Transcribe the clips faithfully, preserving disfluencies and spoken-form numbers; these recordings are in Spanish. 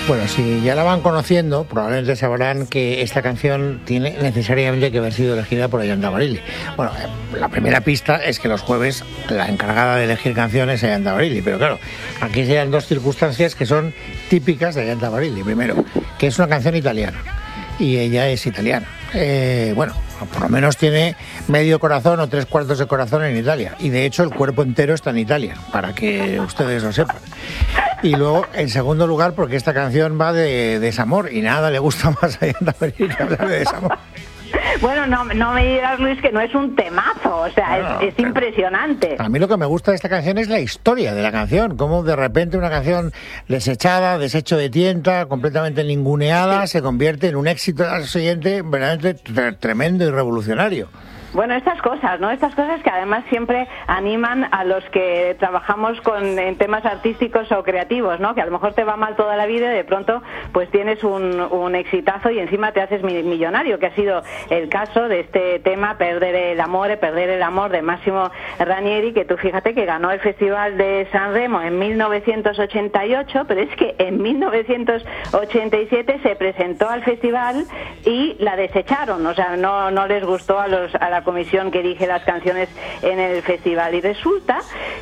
Bueno, si ya la van conociendo, probablemente sabrán que esta canción tiene necesariamente que haber sido elegida por Ayanta Barilli. Bueno, la primera pista es que los jueves la encargada de elegir canciones es Ayanta Barilli, pero claro, aquí se dan dos circunstancias que son típicas de Ayanta Barilli. Primero, que es una canción italiana y ella es italiana. Eh, bueno, por lo menos tiene medio corazón o tres cuartos de corazón en Italia, y de hecho el cuerpo entero está en Italia, para que ustedes lo sepan. Y luego, en segundo lugar, porque esta canción va de desamor y nada le gusta más a Ayanta Barilli que hablar de desamor. Bueno, no, no me digas, Luis, que no es un temazo, o sea, bueno, es, es impresionante. A mí lo que me gusta de esta canción es la historia de la canción, cómo de repente una canción desechada, desecho de tienta, completamente ninguneada, sí, se convierte en un éxito al siguiente verdaderamente tre- tremendo y revolucionario. Bueno, estas cosas, ¿no? Estas cosas que además siempre animan a los que trabajamos con en temas artísticos o creativos, ¿no? Que a lo mejor te va mal toda la vida y de pronto pues tienes un, un exitazo y encima te haces millonario, que ha sido el caso de este tema Perder el amor, Perder el amor de Massimo Ranieri, que tú fíjate que ganó el Festival de Sanremo en mil novecientos ochenta y ocho, pero es que en mil novecientos ochenta y siete se presentó al festival y la desecharon, o sea, no, no les gustó a los a la comisión que elige las canciones en el festival, y resulta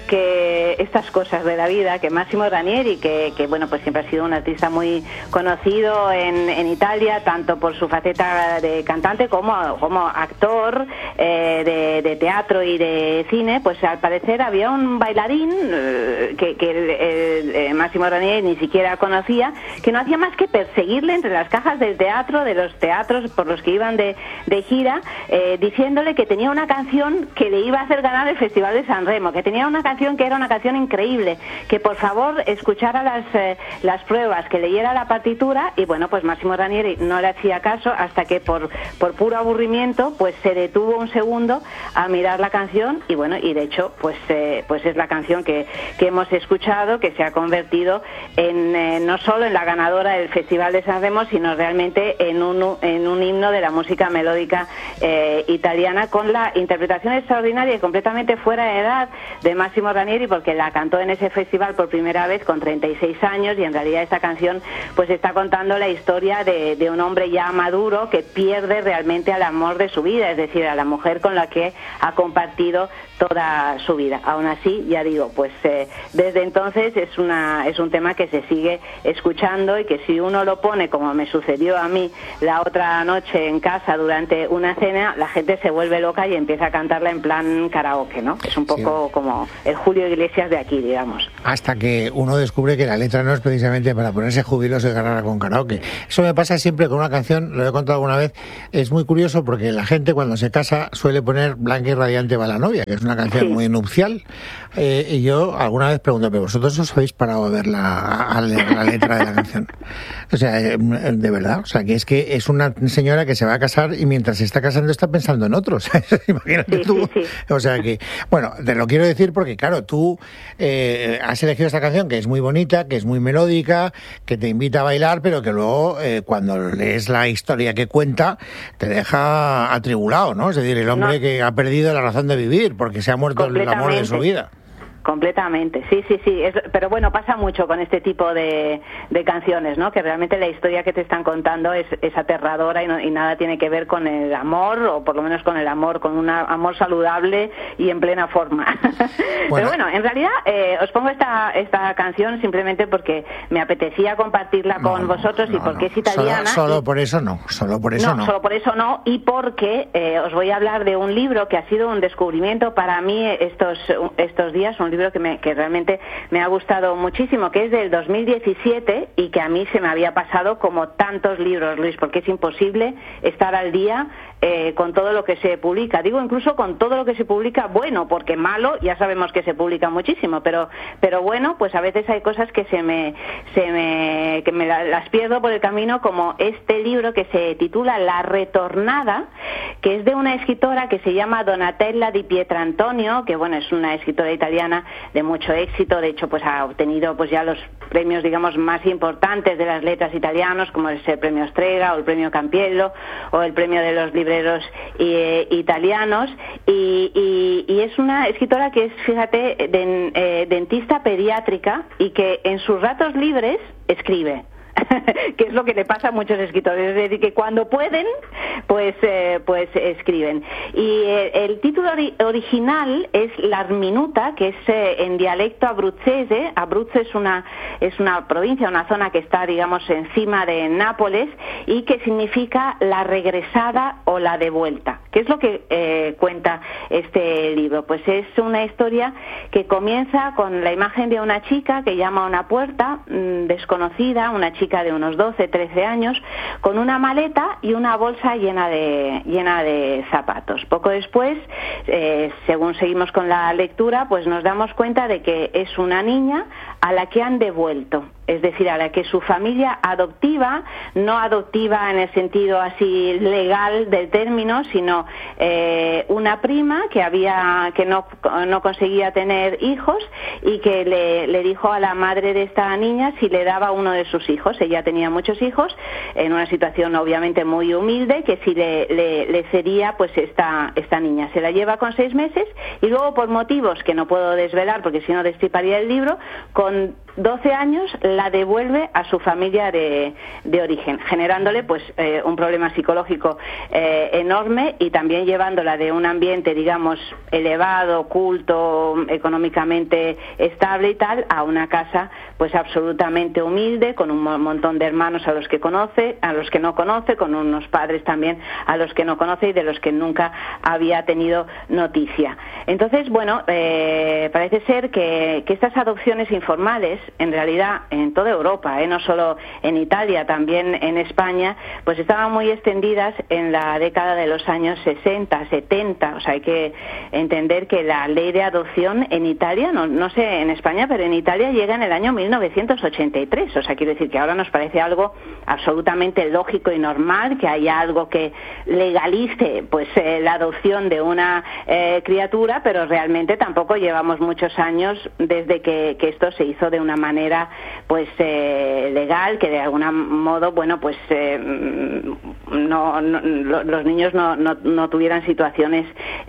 que estas cosas de la vida, que Massimo Ranieri, que, que bueno, pues siempre ha sido un artista muy conocido en, en Italia, tanto por su faceta de cantante como, como actor eh, de, de teatro y de cine, pues al parecer había un bailarín eh, que, que el, el, el Massimo Ranieri ni siquiera conocía, que no hacía más que perseguirle entre las cajas del teatro, de los teatros por los que iban de, de gira, eh, diciéndole que tenía una canción que le iba a hacer ganar el Festival de Sanremo, que tenía una canción que era una canción increíble, que por favor escuchara las, eh, las pruebas, que leyera la partitura, y bueno, pues Massimo Ranieri no le hacía caso hasta que por, por puro aburrimiento pues se detuvo un segundo a mirar la canción, y bueno, y de hecho pues, eh, pues es la canción que, que hemos escuchado, que se ha convertido en eh, no solo en la ganadora del Festival de Sanremo, sino realmente en un, en un himno de la música melódica eh, italiana, con la interpretación extraordinaria y completamente fuera de edad de Massimo Ranieri, porque la cantó en ese festival por primera vez con treinta y seis años, y en realidad esta canción pues está contando la historia de, de un hombre ya maduro que pierde realmente al amor de su vida, es decir, a la mujer con la que ha compartido toda su vida. Aún así, ya digo, pues eh, desde entonces es una es un tema que se sigue escuchando, y que si uno lo pone, como me sucedió a mí la otra noche en casa durante una cena, la gente se vuelve loca y empieza a cantarla en plan karaoke, ¿no? Es un poco sí, como el Julio Iglesias de aquí, digamos. Hasta que uno descubre que la letra no es precisamente para ponerse jubiloso y ganar con karaoke. Eso me pasa siempre con una canción, lo he contado alguna vez, es muy curioso porque la gente cuando se casa suele poner Blanca y radiante va la novia, que es una canción sí, muy nupcial, eh, y yo alguna vez pregunto, ¿pero vosotros os habéis parado a ver la, a leer la letra de la canción? O sea, eh, de verdad, o sea, que es que es una señora que se va a casar y mientras se está casando está pensando en otros. Imagínate sí, tú. Sí, sí. O sea que, bueno, te lo quiero decir porque, claro, tú eh, has elegido esta canción que es muy bonita, que es muy melódica, que te invita a bailar, pero que luego, eh, cuando lees la historia que cuenta, te deja atribulado, ¿no? Es decir, el hombre no. que ha perdido la razón de vivir porque se ha muerto el amor de su vida. Completamente, sí, sí, sí, es, pero bueno, pasa mucho con este tipo de, de canciones, ¿no? Que realmente la historia que te están contando es, es aterradora y, no, y nada tiene que ver con el amor, o por lo menos con el amor, con un amor saludable y en plena forma. Bueno. Pero bueno, en realidad eh, os pongo esta esta canción simplemente porque me apetecía compartirla con no, vosotros no, y porque no. es italiana. Solo, solo y, por eso no, solo por eso no. No, solo por eso no, y porque eh, os voy a hablar de un libro que ha sido un descubrimiento para mí estos, estos días, un libro que, me, que realmente me ha gustado muchísimo, que es del dos mil diecisiete y que a mí se me había pasado como tantos libros, Luis, porque es imposible estar al día eh, con todo lo que se publica. Digo incluso con todo lo que se publica bueno, porque malo ya sabemos que se publica muchísimo, pero pero bueno, pues a veces hay cosas que se me se me que me las pierdo por el camino, como este libro que se titula La Retornada, que es de una escritora que se llama Donatella di Pietrantonio, que bueno, es una escritora italiana de mucho éxito. De hecho, pues ha obtenido pues ya los premios, digamos, más importantes de las letras italianos, como es el premio Strega o el premio Campiello o el premio de los libreros eh, italianos, y, y, y es una escritora que es, fíjate, de, eh, dentista pediátrica y que en sus ratos libres escribe. que es lo que le pasa a muchos escritores, es decir, que cuando pueden, pues eh, pues escriben. Y eh, el título ori original es L'Arminuta, que es eh, en dialecto abruzzese. Abruzzo es una es una provincia, una zona que está, digamos, encima de Nápoles, y que significa la regresada o la de vuelta. ¿Qué es lo que eh, cuenta este libro? Pues es una historia que comienza con la imagen de una chica que llama a una puerta mmm, desconocida, una chica de unos doce, trece años, con una maleta y una bolsa llena de llena de zapatos. Poco después, eh, según seguimos con la lectura, pues nos damos cuenta de que es una niña a la que han devuelto, es decir, a la que su familia adoptiva, no adoptiva en el sentido así legal del término, sino eh, una prima que había que no, no conseguía tener hijos, y que le, le dijo a la madre de esta niña si le daba uno de sus hijos. Ella tenía muchos hijos, en una situación obviamente muy humilde, que si le, le, le cedía pues esta, esta niña. Se la lleva con seis meses y luego, por motivos que no puedo desvelar porque si no destriparía el libro, con doce años la devuelve a su familia de, de origen, generándole pues eh, un problema psicológico eh, enorme, y también llevándola de un ambiente, digamos, elevado, culto, económicamente estable y tal, a una casa pues absolutamente humilde, con un montón de hermanos a los que conoce, a los que no conoce, con unos padres también a los que no conoce y de los que nunca había tenido noticia. Entonces, bueno, eh, parece ser que, que estas adopciones informales, en realidad en toda Europa, ¿eh? No solo en Italia, también en España, pues estaban muy extendidas en la década de los años sesenta, setenta. O sea, hay que entender que la ley de adopción en Italia, no, no sé en España, pero en Italia llega en el año mil novecientos ochenta y tres. O sea, quiero decir que ahora nos parece algo absolutamente lógico y normal que haya algo que legalice pues eh, la adopción de una eh, criatura, pero realmente tampoco llevamos muchos años desde que, que esto se hizo de una manera pues eh, legal, que de algún modo, bueno, pues eh, no, no, los niños no, no, no tuvieran situaciones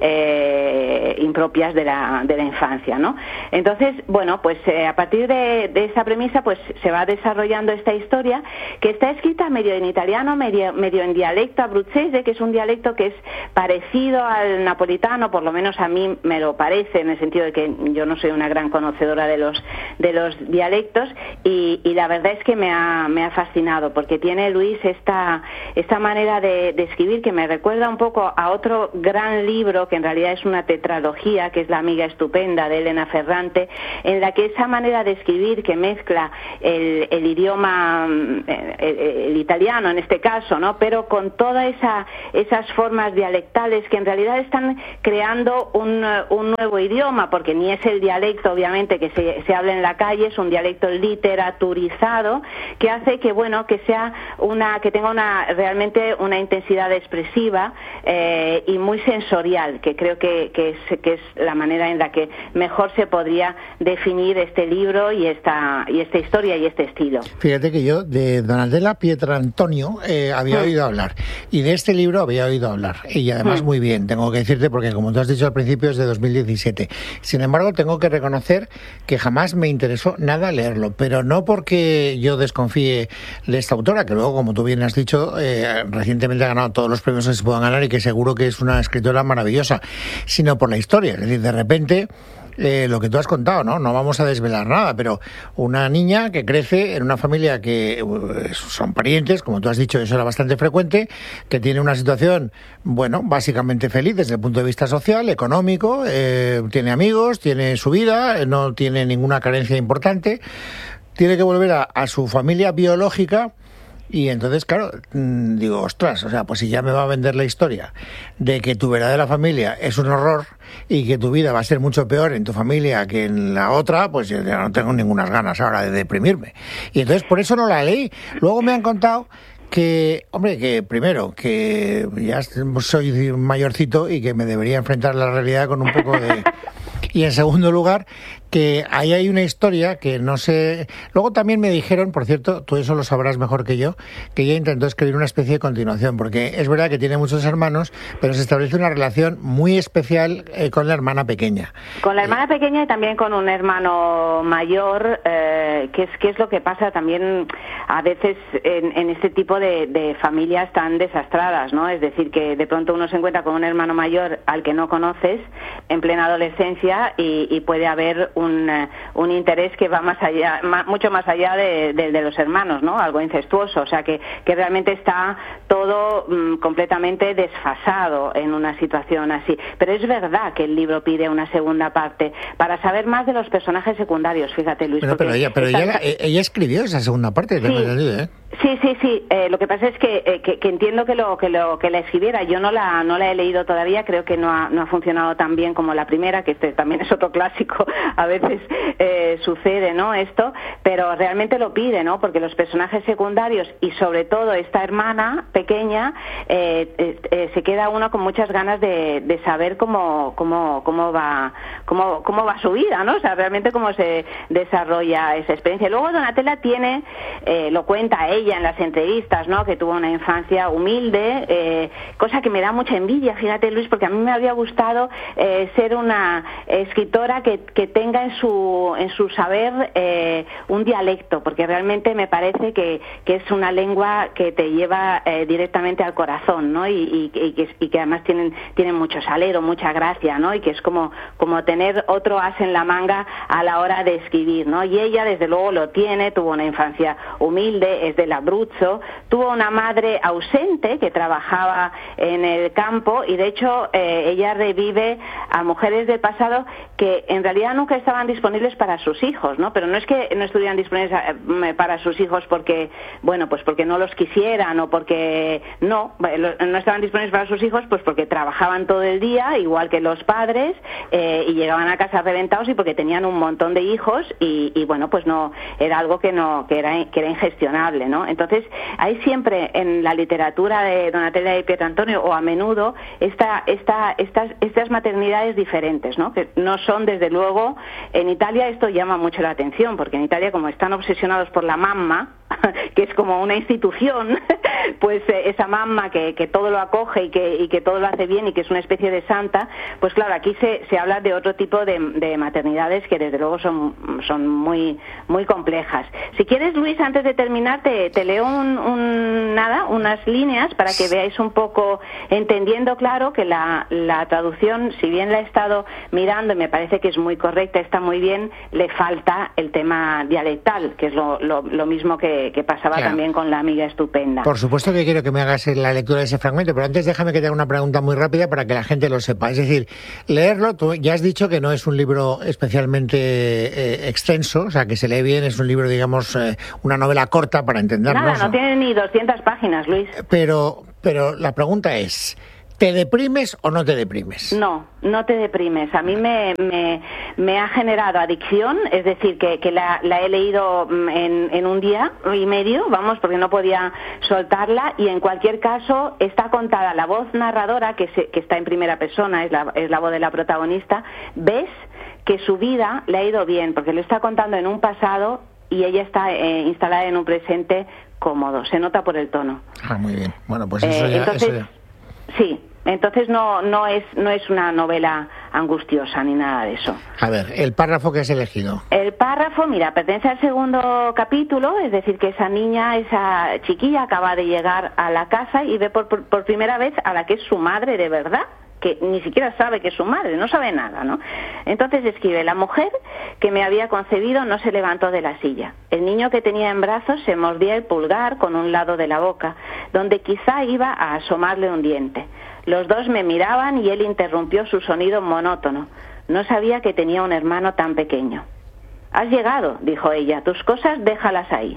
eh, impropias de la, de la infancia, ¿no? Entonces, bueno, pues eh, a partir de, de esa premisa pues se va desarrollando esta historia, que está escrita medio en italiano, medio, medio en dialecto abruzzese, que es un dialecto que es parecido al napolitano, por lo menos a mí me lo parece, en el sentido de que yo no soy una gran conocedora de los de los dialectos, y, y la verdad es que me ha, me ha fascinado, porque tiene, Luis, esta, esta manera de, de escribir que me recuerda un poco a otro gran libro, que en realidad es una tetralogía, que es La amiga estupenda, de Elena Ferrante, en la que esa manera de escribir que mezcla el, el idioma, el, el italiano en este caso, ¿no?, pero con todas esa, esas formas dialectales que en realidad están creando un, un nuevo idioma, porque ni es el dialecto, obviamente, que se, se habla en la calle, es un dialecto literaturizado que hace que, bueno, que sea una, que tenga una realmente una intensidad expresiva eh, y muy sensorial, que creo que, que, es, que es la manera en la que mejor se podría definir este libro y esta y esta historia y este estilo. Fíjate que yo de Donatella Pietrantonio eh, había mm. oído hablar, y de este libro había oído hablar, y además mm. muy bien, tengo que decirte, porque como tú has dicho al principio es de dos mil diecisiete. Sin embargo, tengo que reconocer que jamás me interesó nada leerlo, pero no porque yo desconfíe de esta autora, que luego, como tú bien has dicho, eh, recientemente ha ganado todos los premios que se puedan ganar y que seguro que es una escritora maravillosa, sino por la historia. Es decir, de repente, eh, lo que tú has contado, ¿no? No vamos a desvelar nada, pero una niña que crece en una familia que uh, son parientes, como tú has dicho, eso era bastante frecuente, que tiene una situación, bueno, básicamente feliz desde el punto de vista social, económico, eh, tiene amigos, tiene su vida, no tiene ninguna carencia importante, tiene que volver a, a su familia biológica. Y entonces, claro, digo, ostras, o sea, pues si ya me va a vender la historia de que tu verdadera familia es un horror y que tu vida va a ser mucho peor en tu familia que en la otra, pues yo ya no tengo ninguna ganas ahora de deprimirme. Y entonces por eso no la leí. Luego me han contado que, hombre, que primero, que ya soy mayorcito y que me debería enfrentar a la realidad con un poco de... Y en segundo lugar, que ahí hay una historia que no sé... Luego también me dijeron, por cierto, tú eso lo sabrás mejor que yo, que ella intentó escribir una especie de continuación, porque es verdad que tiene muchos hermanos, pero se establece una relación muy especial eh, con la hermana pequeña. Con la hermana pequeña y también con un hermano mayor, eh, que es que es lo que pasa también a veces en, en este tipo de, de familias tan desastradas, ¿no? Es decir, que de pronto uno se encuentra con un hermano mayor al que no conoces en plena adolescencia y, y puede haber un, un interés que va más allá, más, mucho más allá de, de, de los hermanos, ¿no? Algo incestuoso, o sea que, que realmente está todo mmm, completamente desfasado en una situación así. Pero es verdad que el libro pide una segunda parte para saber más de los personajes secundarios, fíjate, Luis. Bueno, pero ella, pero ella, ella, ella escribió esa segunda parte, tengo sí, entendido, ¿eh? Sí, sí, sí. Eh, lo que pasa es que, eh, que, que entiendo que lo que lo que la escribiera. Yo no la no la he leído todavía. Creo que no ha no ha funcionado tan bien como la primera, que este también es otro clásico. A veces eh, sucede, ¿no? Esto, pero realmente lo pide, ¿no? Porque los personajes secundarios y sobre todo esta hermana pequeña eh, eh, eh, se queda uno con muchas ganas de, de saber cómo cómo cómo va cómo cómo va su vida, ¿no? O sea, realmente cómo se desarrolla esa experiencia. Luego Donatella tiene eh, lo cuenta ella en las entrevistas, ¿no? Que tuvo una infancia humilde, eh, cosa que me da mucha envidia, fíjate, Luis, porque a mí me habría gustado eh, ser una escritora que, que tenga en su en su saber eh, un dialecto, porque realmente me parece que, que es una lengua que te lleva eh, directamente al corazón, ¿no? Y, y, y, que, y que además tienen tienen mucho salero, mucha gracia, ¿no? Y que es como como tener otro as en la manga a la hora de escribir, ¿no? Y ella desde luego lo tiene, tuvo una infancia humilde, es del Abruzzo, tuvo una madre ausente que trabajaba en el campo y de hecho eh, ella revive a mujeres del pasado que en realidad nunca estaban disponibles para sus hijos, ¿no? Pero no es que no estuvieran disponibles para sus hijos porque, bueno, pues porque no los quisieran o porque no, no estaban disponibles para sus hijos, pues porque trabajaban todo el día, igual que los padres, eh, y llegaban a casa reventados y porque tenían un montón de hijos y, y bueno, pues no, era algo que no, que era, que era ingestionable, ¿no? Entonces, hay siempre en la literatura de Donatella y Pietro Antonio, o a menudo, esta, esta, estas, estas maternidades diferentes, ¿no? Que no son, desde luego, en Italia esto llama mucho la atención, porque en Italia, como están obsesionados por la mamma, que es como una institución, pues eh, esa mamma que, que todo lo acoge y que, y que todo lo hace bien y que es una especie de santa, pues claro, aquí se, se habla de otro tipo de, de maternidades que desde luego son, son muy, muy complejas. Si quieres, Luis, antes de terminar, te, te leo un, un, nada, unas líneas para que veáis un poco, entendiendo, claro, que la, la traducción, si bien la he estado mirando y me parece que es muy correcta, está muy bien, le falta el tema dialectal, que es lo, lo, lo mismo que, que pasaba claro. también con La amiga estupenda. Por supuesto que quiero que me hagas la lectura de ese fragmento, pero antes déjame que te haga una pregunta muy rápida para que la gente lo sepa. Es decir, leerlo, tú ya has dicho que no es un libro especialmente eh, extenso, o sea, que se lee bien, es un libro, digamos, eh, una novela corta para entendernos. Nada, no tiene ni doscientas páginas, Luis. Pero, pero la pregunta es, ¿te deprimes o no te deprimes? No, no te deprimes. A mí me, me, me ha generado adicción, es decir, que, que la, la he leído en, en un día y medio, vamos, porque no podía soltarla, y en cualquier caso está contada la voz narradora, que, se, que está en primera persona, es la, es la voz de la protagonista. Ves que su vida le ha ido bien, porque lo está contando en un pasado y ella está eh, instalada en un presente cómodo, se nota por el tono. Ah, muy bien. Bueno, pues eso ya... Eh, entonces, eso ya... sí. Entonces no no es no es una novela angustiosa ni nada de eso. A ver, el párrafo que has elegido. El párrafo, mira, pertenece al segundo capítulo, es decir, que esa niña, esa chiquilla acaba de llegar a la casa y ve por, por, por primera vez a la que es su madre de verdad, que ni siquiera sabe que es su madre, no sabe nada, ¿no? Entonces escribe: la mujer que me había concebido no se levantó de la silla. El niño que tenía en brazos se mordía el pulgar con un lado de la boca, donde quizá iba a asomarle un diente. Los dos me miraban y él interrumpió su sonido monótono. No sabía que tenía un hermano tan pequeño. «Has llegado», dijo ella, «tus cosas déjalas ahí».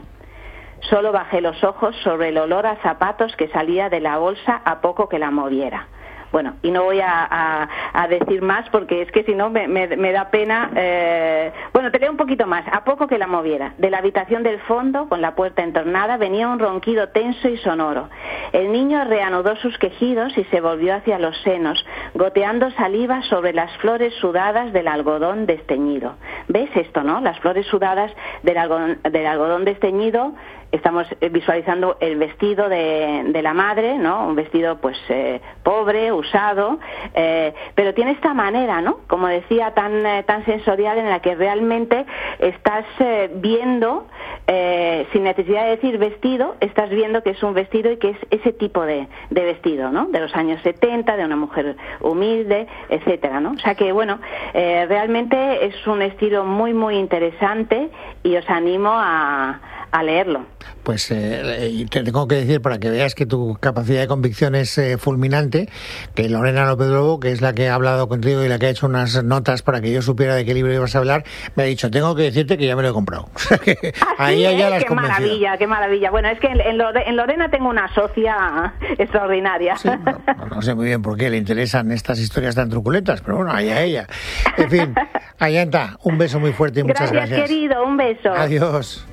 Solo bajé los ojos sobre el olor a zapatos que salía de la bolsa a poco que la moviera. Bueno, y no voy a, a, a decir más porque es que si no me, me, me da pena. Eh... Bueno, te leo un poquito más. A poco que la moviera, de la habitación del fondo, con la puerta entornada, venía un ronquido tenso y sonoro. El niño reanudó sus quejidos y se volvió hacia los senos, goteando saliva sobre las flores sudadas del algodón desteñido. ¿Ves esto, no? Las flores sudadas del algodón, del algodón desteñido. Estamos visualizando el vestido de, de la madre, ¿no? Un vestido, pues, eh, pobre, usado, eh, pero tiene esta manera, ¿no? Como decía, tan eh, tan sensorial, en la que realmente estás eh, viendo, eh, sin necesidad de decir vestido, estás viendo que es un vestido y que es ese tipo de, de vestido, ¿no? De los años setenta, de una mujer humilde, etcétera, ¿no? O sea que, bueno, eh, realmente es un estilo muy, muy interesante y os animo a, a leerlo. Pues eh, te tengo que decir, para que veas que tu capacidad de convicción es eh, fulminante, que Lorena López Lobo, que es la que ha hablado contigo y la que ha hecho unas notas para que yo supiera de qué libro ibas a hablar, me ha dicho, tengo que decirte que ya me lo he comprado. Ahí ya las qué maravilla, qué maravilla. Bueno, es que en, Lore, en Lorena tengo una socia extraordinaria. Sí, no, no sé muy bien por qué le interesan estas historias tan truculentas, pero bueno, allá ella. En fin, Ayanta, un beso muy fuerte y muchas gracias. Gracias, querido, un beso. Adiós.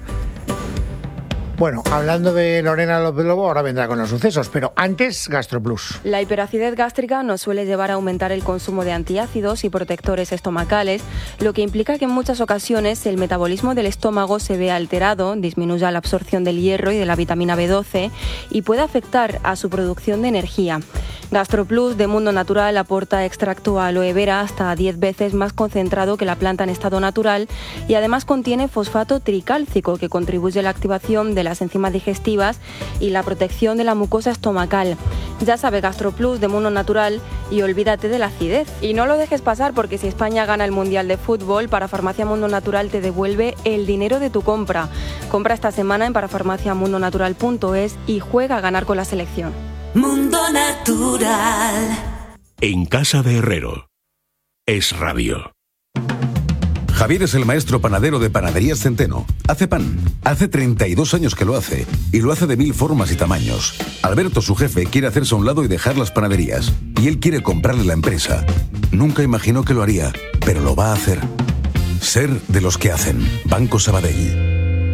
Bueno, hablando de Lorena López Lobo, ahora vendrá con los sucesos, pero antes, GastroPlus. La hiperacidez gástrica nos suele llevar a aumentar el consumo de antiácidos y protectores estomacales, lo que implica que en muchas ocasiones el metabolismo del estómago se ve alterado, disminuya la absorción del hierro y de la vitamina B doce y puede afectar a su producción de energía. GastroPlus de Mundo Natural aporta extracto aloe vera hasta diez veces más concentrado que la planta en estado natural y además contiene fosfato tricálcico, que contribuye a la activación de las enzimas digestivas y la protección de la mucosa estomacal. Ya sabe, GastroPlus de Mundo Natural, y olvídate de la acidez. Y no lo dejes pasar, porque si España gana el Mundial de Fútbol, Parafarmacia Mundo Natural te devuelve el dinero de tu compra. Compra esta semana en parafarmacia mundo natural punto es y juega a ganar con la selección. Mundo Natural. En casa de Herrero. Es Radio. Javier es el maestro panadero de Panaderías Centeno. Hace pan. Hace treinta y dos años que lo hace. Y lo hace de mil formas y tamaños. Alberto, su jefe, quiere hacerse a un lado y dejar las panaderías. Y él quiere comprarle la empresa. Nunca imaginó que lo haría, pero lo va a hacer. Ser de los que hacen. Banco Sabadell.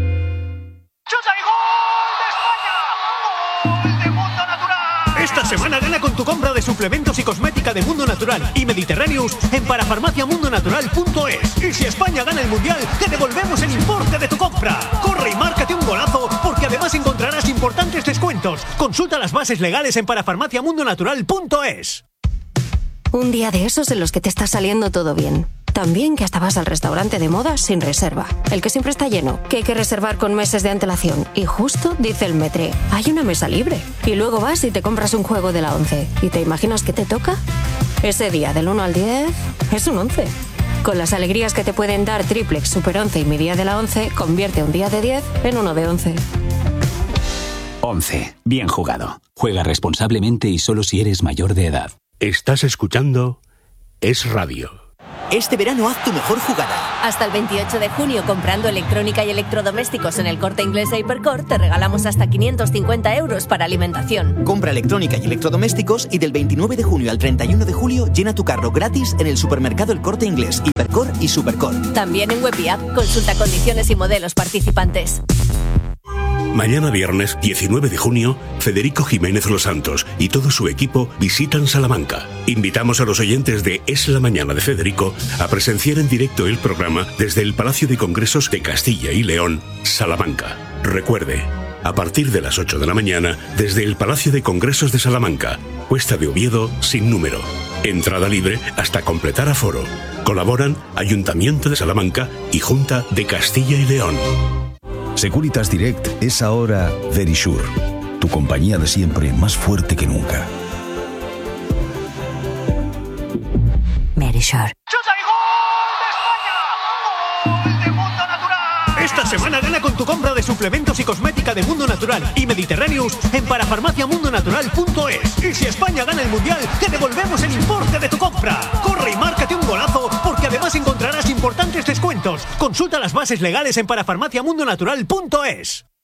Esta semana gana con tu compra de suplementos y cosmética de Mundo Natural y Mediterráneos en parafarmacia mundo natural punto es. Y si España gana el Mundial, te devolvemos el importe de tu compra. Corre y márcate un golazo, porque además encontrarás importantes descuentos. Consulta las bases legales en parafarmacia mundo natural punto es. Un día de esos en los que te está saliendo todo bien. También que hasta vas al restaurante de moda sin reserva. El que siempre está lleno, que hay que reservar con meses de antelación. Y justo dice el metre, hay una mesa libre. Y luego vas y te compras un juego de la once. ¿Y te imaginas qué te toca? Ese día del uno al diez es un once. Con las alegrías que te pueden dar Triplex, Super once y mi día de la once, convierte un día de diez en uno de once. once. Bien jugado. Juega responsablemente y solo si eres mayor de edad. Estás escuchando Es Radio. Este verano haz tu mejor jugada. Hasta el veintiocho de junio, comprando electrónica y electrodomésticos en el Corte Inglés e Hipercor, te regalamos hasta quinientos cincuenta euros para alimentación. Compra electrónica y electrodomésticos y del veintinueve de junio al treinta y uno de julio llena tu carro gratis en el supermercado El Corte Inglés, Hipercor y Supercor. También en web y app. Consulta condiciones y modelos participantes. Mañana viernes diecinueve de junio, Federico Jiménez Los Santos y todo su equipo visitan Salamanca. Invitamos a los oyentes de Es la Mañana de Federico a presenciar en directo el programa desde el Palacio de Congresos de Castilla y León, Salamanca. Recuerde, a partir de las ocho de la mañana, desde el Palacio de Congresos de Salamanca, Cuesta de Oviedo sin número. Entrada libre hasta completar aforo. Colaboran Ayuntamiento de Salamanca y Junta de Castilla y León. Securitas Direct es ahora Verisure, tu compañía de siempre más fuerte que nunca. Verisure. Esta semana gana con tu compra de suplementos y cosmética de Mundo Natural y Mediterráneos en parafarmacia mundo natural punto es. Y si España gana el Mundial, te devolvemos el importe de tu compra. Corre y márcate un golazo, porque además encontrarás importantes descuentos. Consulta las bases legales en parafarmacia mundo natural punto es.